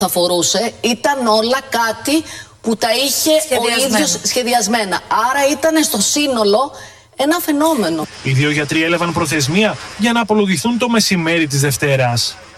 θα φορούσε ήταν όλα κάτι που τα είχε ο ίδιος σχεδιασμένα. Άρα ήταν στο σύνολο ένα φαινόμενο. Οι δύο γιατροί έλαβαν προθεσμία για να απολογηθούν το μεσημέρι της Δευτέρας.